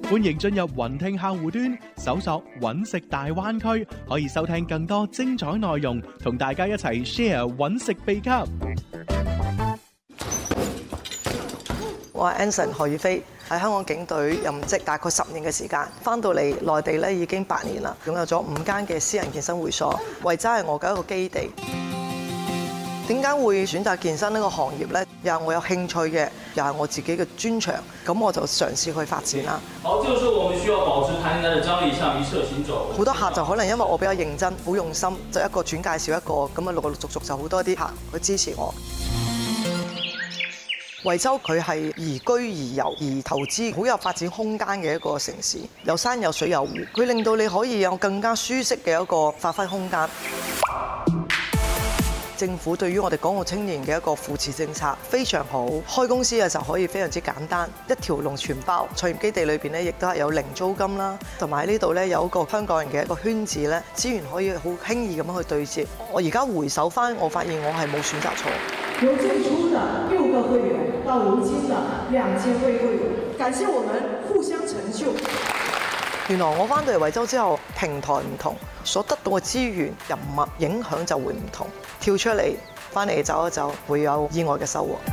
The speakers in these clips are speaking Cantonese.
歡迎進入雲聽客戶端，搜索揾食大灣區，可以收聽更多精彩內容，同大家一齊 share 揾食秘笈。 我係 Anson 何宇飛，喺香港警隊任職大概10年嘅時間，翻到嚟內地咧已經8年啦，擁有咗5間嘅私人健身會所，維州係我嘅一個基地。點解會選擇健身呢個行業呢？又係我有興趣嘅，又係我自己嘅專長，咁我就嘗試去發展啦。 好，這個時候我們需要保持彈性的張力，向一側行走。 好多客就可能因為我比較認真、好用心，就一個轉介紹一個，咁啊陸陸續續就好多啲客去支持我。惠州佢係宜居宜遊宜投資，好有發展空間嘅一個城市，有山有水有湖，佢令到你可以有更加舒適嘅一個發揮空間。政府對於我哋港澳青年嘅一個扶持政策非常好，開公司嘅時候可以非常之簡單，一條龍全包。創業基地裏邊咧，亦都係有零租金啦，同埋喺呢度咧有一個香港人嘅一個圈子咧，資源可以好輕易咁樣去對接。我而家回首翻，我發現我係冇選擇錯。 由最初的6個會員到如今的2000位會員，感謝我們互相成就。 原來我翻到嚟惠州之後，平台唔同，所得到嘅資源、人脈影響就會唔同。跳出嚟，翻嚟走一走，會有意外嘅收穫。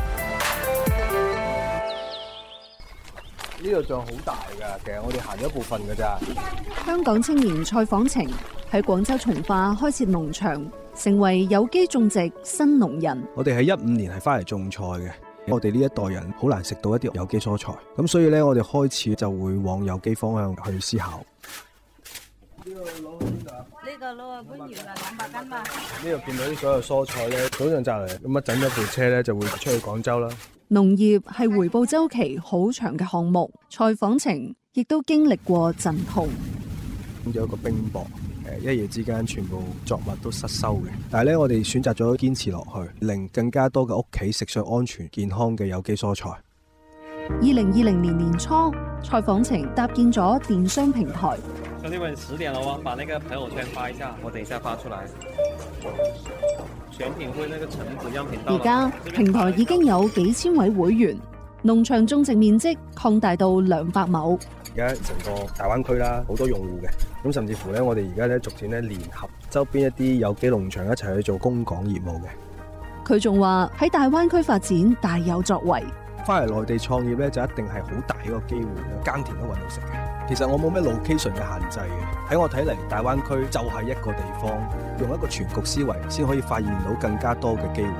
呢度仲好大㗎，其實我哋行咗一部分㗎咋。 香港青年蔡訪程喺廣州從化開設農場，成為有機種植新農人。 我哋喺15年係翻嚟種菜嘅，我哋呢一代人好難食到一啲有機蔬菜，咁所以咧我哋開始就會往有機方向去思考。呢個攞去邊度啊？ 呢個攞去番禺啦，200斤嘛。 呢度見到啲所有蔬菜咧，早上摘嚟，咁啊整咗部車咧就會出去廣州啦。 農業係回報週期好長嘅項目，蔡訪程亦都經歷過陣痛。 咁有一個冰雹，一夜之間全部作物都失收嘅。但係咧，我哋選擇咗堅持落去，令更加多嘅屋企食上安全健康嘅有機蔬菜。 2020年年初，蔡訪程搭建咗電商平台。 兄弟們10點了喎，把那個朋友圈發一下，我等一下發出來。選品會那個橙子樣品到。 而家平台已經有幾千位會員，農場種植面積擴大到200畝。 而家成個大灣區啦，好多用戶嘅，咁甚至乎咧，我哋而家咧逐漸咧聯合周邊一啲有機農場一齊去做供港業務嘅。 佢仲話喺大灣區發展大有作為。 翻嚟內地創業咧，就一定係好大一個機會啦，耕田都搵到食嘅。其實我冇咩 location 嘅限制嘅，喺我睇嚟，大灣區就係一個地方，用一個全局思維，先可以發現到更加多嘅機會。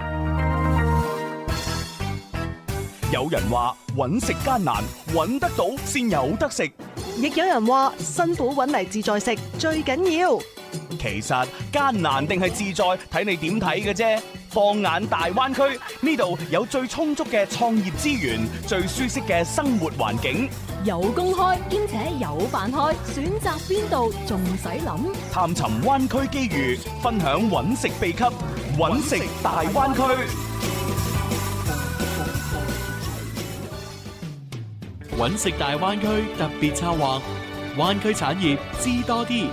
有人話搵食艱難，搵得到先有得食； 亦有人話辛苦搵嚟自在食最緊要。 其實艱難定係自在，睇你點睇嘅啫。放眼大灣區，呢度有最充足嘅創業資源，最舒適嘅生活環境， 有公開兼且有飯開，選擇邊度仲使諗？ 探尋灣區機遇，分享搵食秘笈，搵食大灣區。 搵食大灣區特別策劃，灣區產業知多啲。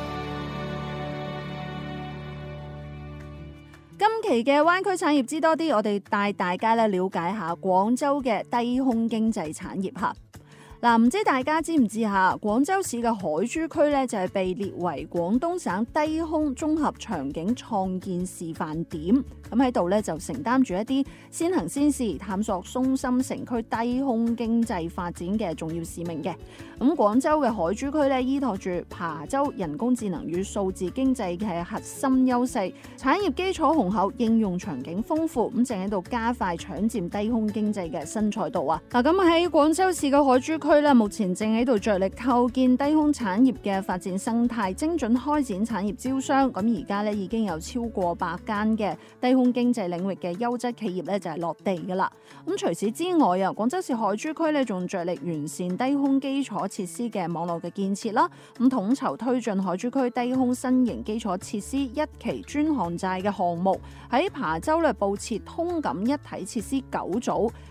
今期嘅灣區產業知多啲，我哋帶大家咧了解下廣州嘅低空經濟產業嚇。嗱，唔知大家知唔知嚇？廣州市嘅海珠區咧就係被列為廣東省低空綜合場景創建示範點。咁喺度咧就承擔住一啲先行先試、探索中心城區低空經濟發展嘅重要使命嘅。咁廣州嘅海珠區咧依託住琶洲人工智能與數字經濟嘅核心優勢，產業基礎雄厚，應用場景豐富，咁正喺度加快搶佔低空經濟嘅新賽道啊！嗱，咁喺廣州市嘅海珠區咧，目前正喺度着力構建低空產業嘅發展生態，精準開展產業招商。咁而家咧已經有超過100間嘅低空經濟領域嘅優質企業咧就係落地噶啦。咁除此之外啊，廣州市海珠區咧仲着力完善低空基礎設施嘅網絡嘅建設啦，咁統籌推進海珠區低空新型基礎設施一期專項債嘅項目，喺琶洲咧佈設通感一體設施9組，